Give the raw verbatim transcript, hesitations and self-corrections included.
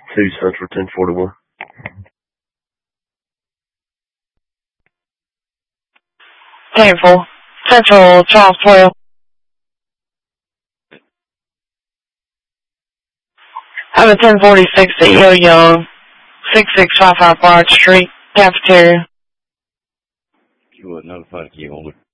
two Central ten forty-one. ten four. Central Charles twelve. I'm at ten forty-six at Yo Young, six six five five Broad Street, cafeteria. You would notify the key holder.